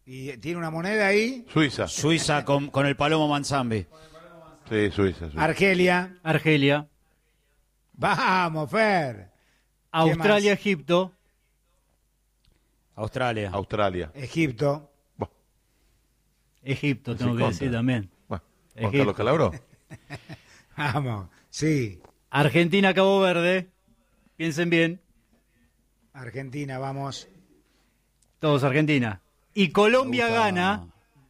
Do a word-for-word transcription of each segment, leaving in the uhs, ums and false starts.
¿Y tiene una moneda ahí? Suiza. Suiza con, con el Palomo Manzambi. Sí, Suiza. Suiza. Argelia. Argelia. Vamos, Fer. Australia, Egipto. Australia. Australia. Egipto. Bueno, Egipto, tengo sí, que contra. decir también. Bueno, Juan Egipto. Carlos Calabró. Vamos, sí. Argentina, Cabo Verde. Piensen bien. Argentina, vamos. Todos Argentina. Y Colombia Gusta. gana.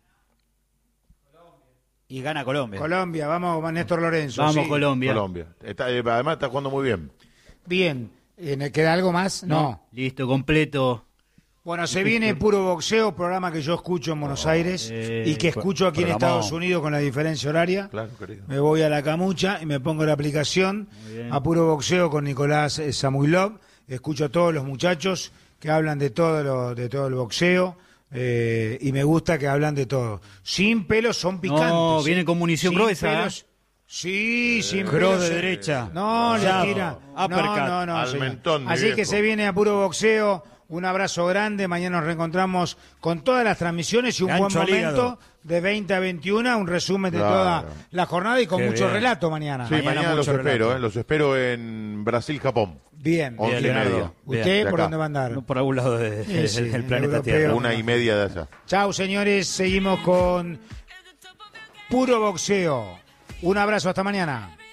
Y gana Colombia. Colombia, vamos con Néstor Lorenzo. Vamos, sí. Colombia. Colombia. Está, eh, además está jugando muy bien. Bien. Eh, ¿Queda algo más? No. Listo, completo. Bueno, se viene Puro Boxeo, programa que yo escucho en Buenos Aires eh, y que escucho aquí en programón. Estados Unidos con la diferencia horaria. Claro, querido. Me voy a la camucha y me pongo la aplicación bien. a Puro Boxeo con Nicolás eh, Samuilov. Escucho a todos los muchachos que hablan de todo lo, de todo el boxeo eh, y me gusta que hablan de todo. Sin pelos son picantes. No, ¿eh? viene con munición Sin gruesa. pelos- Sí, sin Cross pelos de en- derecha. No, le Jab, tira. No, uppercut, no, no, al señor. mentón, mi Así viejo. que se viene a Puro Boxeo. Un abrazo grande. Mañana nos reencontramos con todas las transmisiones y un buen Gancho al momento hígado. de veinte a veintiuno. Un resumen de Claro. toda la jornada y con Qué mucho bien. relato mañana. Sí, mañana, Mañana los mucho espero, relato. eh, los espero en Brasil-Japón. Bien. Once y Leonardo. media. Bien. ¿Usted De por acá. dónde va a andar? No por algún lado de- Sí, de- sí, del el planeta europeo. Tierra. Una y media de allá. Chao, señores. Seguimos con Puro Boxeo. Un abrazo. Hasta mañana.